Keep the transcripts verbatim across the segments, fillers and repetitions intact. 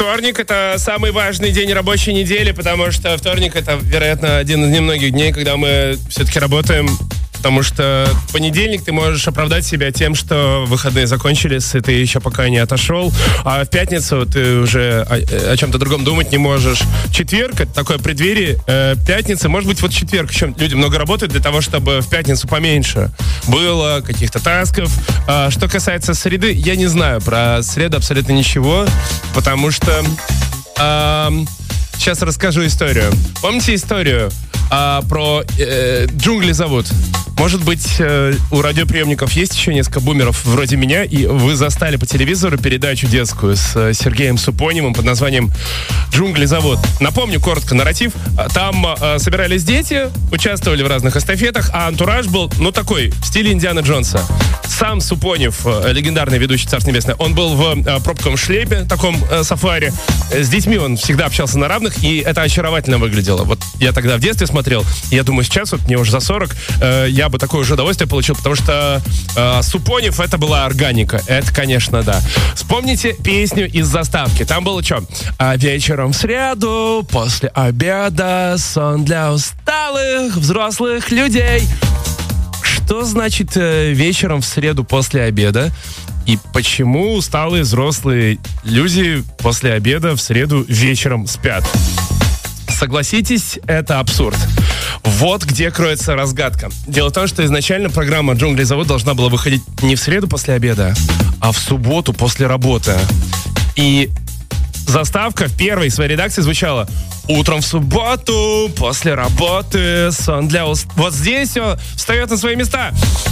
Вторник — это самый важный день рабочей недели, потому что вторник — это, вероятно, один из немногих дней, когда мы все-таки работаем. Потому что в понедельник ты можешь оправдать себя тем, что выходные закончились, и ты еще пока не отошел. А в пятницу ты уже о, о чем-то другом думать не можешь. Четверг — это такое преддверие э, пятницы. Может быть, вот четверг еще люди много работают для того, чтобы в пятницу поменьше было каких-то тасков. А что касается среды, я не знаю про среду абсолютно ничего, потому что... Э, сейчас расскажу историю. Помните историю а, про э, «Джунгли зовут»? Может быть, э, у радиоприемников есть еще несколько бумеров вроде меня, и вы застали по телевизору передачу детскую с э, Сергеем Супоневым под названием «Джунгли зовут». Напомню коротко нарратив. Там э, собирались дети, участвовали в разных эстафетах, а антураж был, ну, такой, в стиле Индианы Джонса. Сам Супонев, э, легендарный ведущий, царство небесное, он был в э, пробковом шлеме, таком э, сафари. С детьми он всегда общался на равных, и это очаровательно выглядело. Вот я тогда в детстве смотрел, и я думаю, сейчас, вот мне уже за сорок, э, я бы такое же удовольствие получил, потому что э, Супонев — это была органика. Это, конечно, да. Вспомните песню из заставки. Там было что? А вечером в среду, после обеда, сон для усталых взрослых людей. Что значит э, вечером в среду после обеда? И почему усталые взрослые люди после обеда в среду вечером спят? Согласитесь, это абсурд. Вот где кроется разгадка. Дело в том, что изначально программа «Джунгли зовут» должна была выходить не в среду после обеда, а в субботу после работы. И заставка в первой своей редакции звучала: «Утром в субботу, после работы, сон для уст...» Вот здесь все встает на свои места.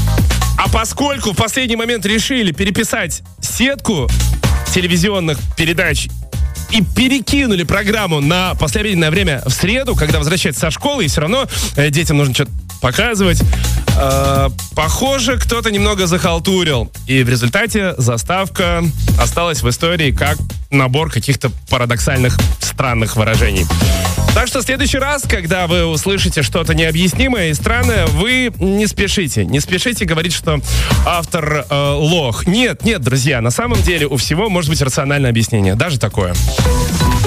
А поскольку в последний момент решили переписать сетку телевизионных передач и перекинули программу на послеобеденное время в среду, когда возвращается со школы, и все равно э, детям нужно что-то показывать. Э, похоже, кто-то немного захалтурил. И в результате заставка осталась в истории как набор каких-то парадоксальных, странных выражений. Так что в следующий раз, когда вы услышите что-то необъяснимое и странное, вы не спешите. Не спешите говорить, что автор э, лох. Нет, нет, друзья, на самом деле у всего может быть рациональное объяснение. Даже такое.